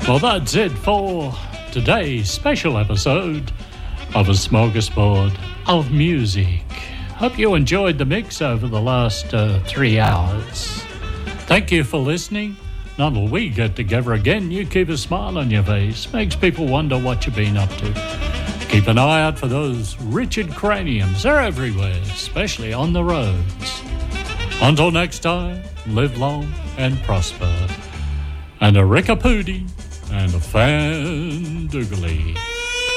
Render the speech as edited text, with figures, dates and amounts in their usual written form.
Well, that's it for today's special episode of A Smorgasbord of Music. Hope you enjoyed the mix over the last 3 hours. Thank you for listening. And until we get together again, you keep a smile on your face. Makes people wonder what you've been up to. Keep an eye out for those Richard Craniums. They're everywhere, especially on the roads. Until next time, live long and prosper. And a rickapootie and a fan doogly.